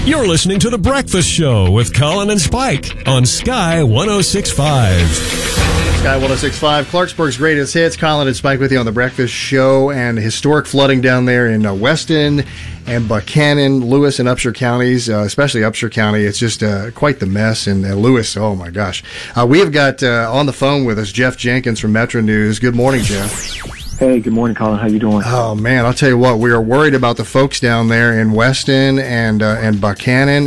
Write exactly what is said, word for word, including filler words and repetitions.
You're listening to The Breakfast Show with Colin and Spike on Sky one oh six point five. Sky one oh six point five, Clarksburg's greatest hits. Colin and Spike with you on The Breakfast Show. And historic flooding down there in uh, Weston and Buchanan, Lewis, and Upshur counties, uh, especially Upshur County. It's just uh, quite the mess. And uh, Lewis, oh my gosh. Uh, we have got uh, on the phone with us Jeff Jenkins from Metro News. Good morning, Jeff. Hey, good morning, Colin. How you doing? Oh, man, I'll tell you what, we are worried about the folks down there in Weston and uh, and Buchanan